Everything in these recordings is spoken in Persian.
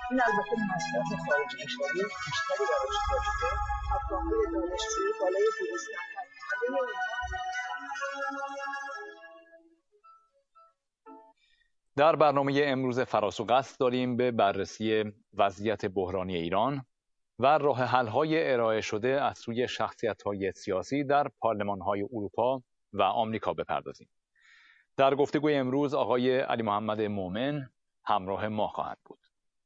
این البته مصرف خارج کشوری بیشتری براش داشته. افغان‌های دانشجویی بالای 200 نفر، همه در برنامه امروز فراس و قصد داریم به بررسی وضعیت بحرانی ایران و راه حل‌های ارائه شده از سوی شخصیت‌های سیاسی در پارلمان‌های اروپا و آمریکا بپردازیم. در گفتگوی امروز آقای علی محمد مومن همراه ما خواهند بود.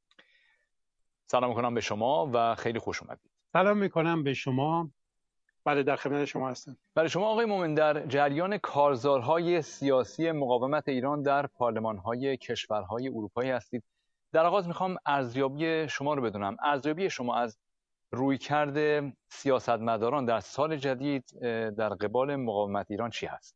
سلام می‌کنم به شما و خیلی خوش اومدید. سلام می‌کنم به شما. بله، در خدمت شما هستم. برای شما آقای مومن، در جریان کارزارهای سیاسی مقاومت ایران در پارلمان‌های کشورهای اروپایی هستید. در آغاز میخوام ارزیابی شما رو بدونم. ارزیابی شما از رویکرد سیاستمداران در سال جدید در قبال مقاومت ایران چی هست؟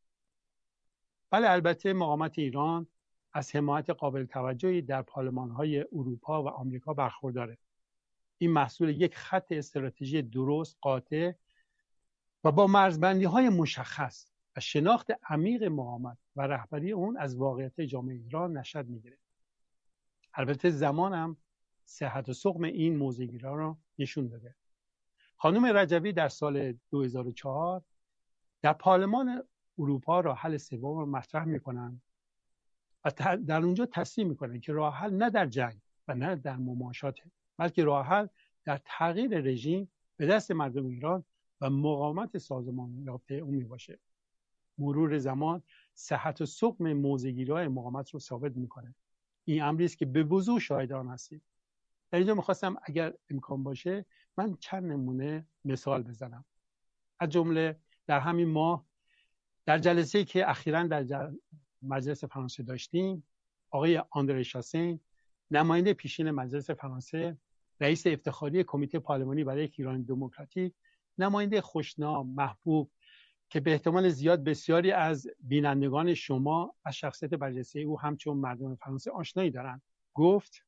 بله، البته مقاومت ایران از حمایت قابل توجهی در پارلمان‌های اروپا و آمریکا برخورداره. این محصول یک خط استراتژی درست، قاطع و با مرزبندی‌های مشخص و شناخت عمیق مقاومت و رهبری اون از واقعیت جامعه ایران نشأت می‌گیره. البته زمان هم صحت و سقم این موضع‌گیری‌ها رو نشون داده. خانم رجوی در سال 2004 در پارلمان اروپا راه حل سوم رو مطرح می‌کنند و در اونجا تصریح می‌کنند که راه حل نه در جنگ و نه در مماشات، بلکه راه حل در تغییر رژیم به دست مردم ایران و مقاومت سازمان یافته اون میباشه. مرور زمان صحت و سقم موضع‌گیری‌های مقاومت رو ثابت میکنه. این امری است که به وضوح شاهدان هستید. در اینجا میخواستم اگر امکان باشه من چند نمونه مثال بزنم. از جمله در همین ماه در جلسه‌ای که اخیراً در مجلس فرانسه داشتیم، آقای آندره شاسین، نماینده پیشین مجلس فرانسه، رئیس افتخاری کمیته پارلمانی برای ایران دموکراتیک، نماینده خوشنام، محبوب که به احتمال زیاد بسیاری از بینندگان شما از شخصیت برجسته او همچون مردم فرانسه آشنایی دارند، گفت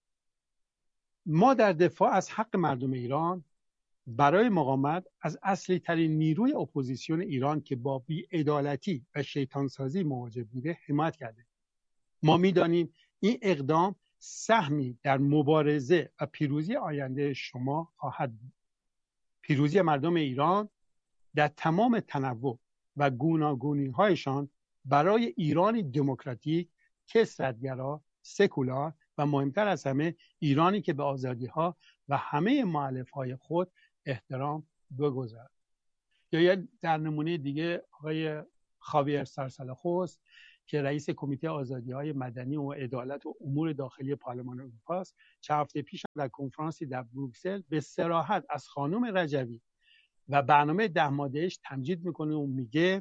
ما در دفاع از حق مردم ایران برای مقاومت از اصلی ترین نیروی اپوزیسیون ایران که با بی‌عدالتی و شیطانسازی مواجه بوده حمایت کرده. ما می‌دانیم این اقدام سهمی در مبارزه و پیروزی آینده شما خواهد بود. پیروزی مردم ایران در تمام تنوع و گوناگونی‌هایشان برای ایرانی دموکراتیک، کثرت‌گرا، سکولار و مهمتر از همه ایرانی که به آزادی‌ها و همه مؤلفه‌های خود احترام بگذارد. یا در نمونه دیگه آقای خاویر سارسالاخوس که رئیس کمیته آزادی‌های مدنی و عدالت و امور داخلی پارلمان اروپا است، چند هفته پیش در کنفرانسی در بروکسل به صراحت از خانم رجوی و برنامه 10 ماده‌اش تمجید میکنه و میگه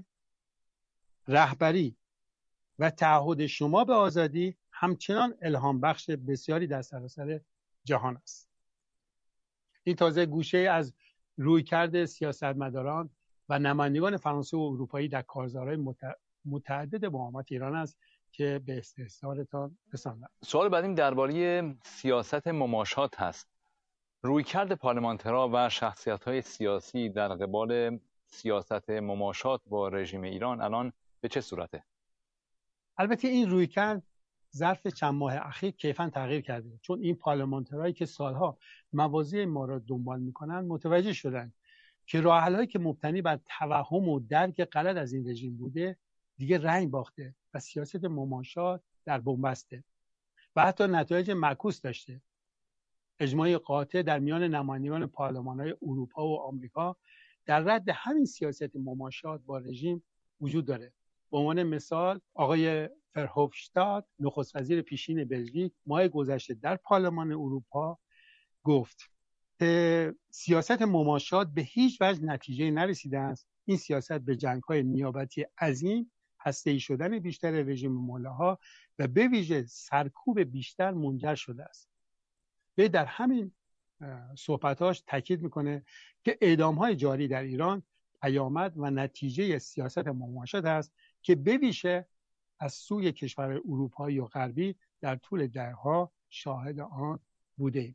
رهبری و تعهد شما به آزادی همچنان الهام بخش بسیاری در سراسر جهان است. این تازه گوشه از رویکرد سیاستمداران و نمایندگان فرانسه و اروپایی در کارزارهای متعدد مقاومت ایران است که به استحضارتان رساندم. سوال بعدیم درباره سیاست مماشات هست. رویکرد پارلمانترها و شخصیت‌های سیاسی در قبال سیاست مماشات با رژیم ایران الان به چه صورته؟ البته این رویکرد ظرف چند ماه اخیر کیفاً تغییر کرده، چون این پارلمانترهایی که سالها مواضع ما را دنبال می‌کنند متوجه شدند که راه‌حل‌هایی که مبتنی بر توهم و درک غلط از این رژیم بوده دیگه رنگ باخته و سیاست مماشات در بنبسته و حتی نتایج معکوس داشته. اجماع قاطع در میان نمایندگان پارلمان‌های اروپا و آمریکا در رد همین سیاست مماشات با رژیم وجود داره. به عنوان مثال آقای فرهوفشتاد، نخست وزیر پیشین بلژیک، ماه گذشته در پارلمان اروپا گفت که سیاست مماشات به هیچ وجه نتیجه نرسیده است. این سیاست به جنگ‌های نیابتی عظیم، هسته‌ای شدن بیشتر رژیم ملاها و به ویژه سرکوب بیشتر منجر شده است. وی در همین صحبتاش تاکید میکنه که اعدام‌های جاری در ایران پیامد و نتیجه سیاست مماشات است که به ویژه از سوی کشورهای اروپایی و غربی در طول دهه‌ها شاهد آن بودیم.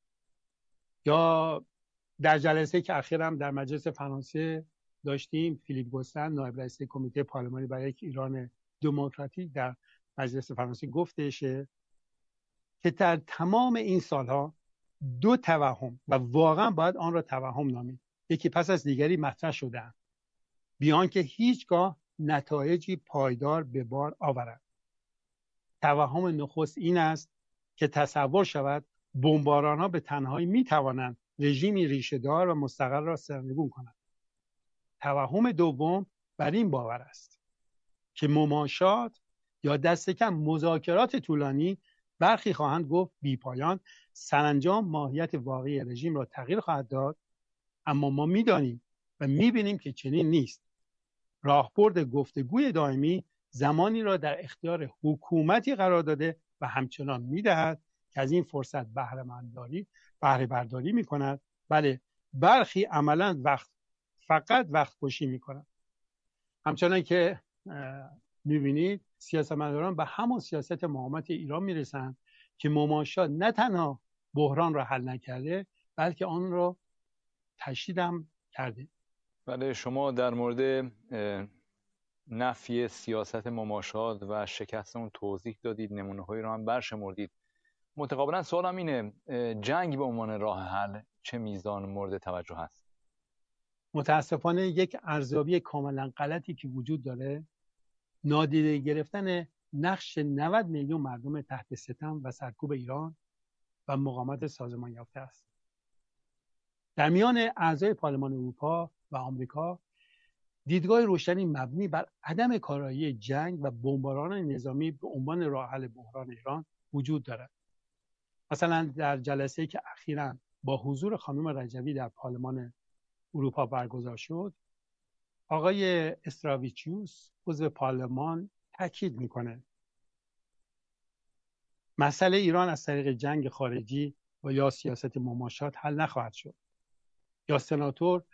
یا در جلسه که اخیراً در مجلس فرانسه داشتیم، فیلیپ گوستن، نایب رئیس کمیته پارلمانی برای ایران دموکراتیک در مجلس فرانسه گفتش که در تمام این سالها دو توهم و واقعا باید آن را توهم نامید، یکی پس از دیگری مطرح شده‌اند بیان که هیچگاه نتایجی پایدار به بار آورد. توهم نخست این است که تصور شود بمباران‌ها به تنهایی می‌توانند رژیمی ریشه‌دار و مستقر را سرنگون کنند. توهم دوم بر این باور است که مماشات یا دست کم مذاکرات طولانی، برخی خواهند گفت بی‌پایان، سرانجام ماهیت واقعی رژیم را تغییر خواهد داد، اما ما می‌دانیم و می‌بینیم که چنین نیست. راهبرد گفتگوی دائمی زمانی را در اختیار حکومتی قرار داده و همچنان می‌دهد که از این فرصت بهره برداری می‌کند. بله، برخی عملاً فقط وقت کشی می‌کنند. همچنان که می‌بینید سیاستمداران به همان سیاست مقاومت ایران می‌رسند که مماشات نه تنها بحران را حل نکرده بلکه آن را تشدید هم کرده. بله، شما در مورد نفی سیاست مماشات و شکست اون توضیح دادید، نمونه‌هایی رو هم برشمردید. متقابلا سوالم اینه، جنگ به عنوان راه حل چه میزان مورد توجه هست؟ متاسفانه یک ارزیابی کاملا غلطی که وجود داره نادیده گرفتن نقش 90 میلیون مردم تحت ستم و سرکوب ایران و مقاومت سازمان یافته است. در میان اعضای پارلمان اروپا و آمریکا دیدگاه روشنی مبنی بر عدم کارایی جنگ و بمباران نظامی به عنوان راه حل بحران ایران وجود دارد. مثلا در جلسه‌ای که اخیراً با حضور خانم رجوی در پارلمان اروپا برگزار شد، آقای استراویچیوس عضو پارلمان تاکید میکنه مسئله ایران از طریق جنگ خارجی و یا سیاست مماشات حل نخواهد شد. یا سناتور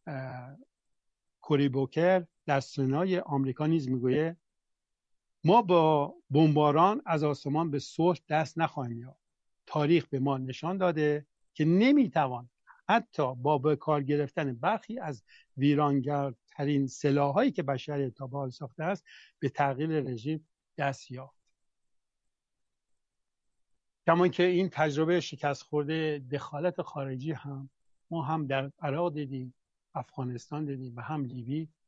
کوری بوکر در سنای آمریکا نیز میگوید ما با بمباران از آسمان به صلح دست نخواهیم یافت. تاریخ به ما نشان داده که نمیتوان حتی با به کار گرفتن برخی از ویرانگرترین سلاح‌هایی که بشریت تا به حال ساخته است به تغییر رژیم دست یافت. کما که این تجربه شکست خورده دخالت خارجی هم ما هم در عراق دیدیم، افغانستان دیدیم و هم لیبی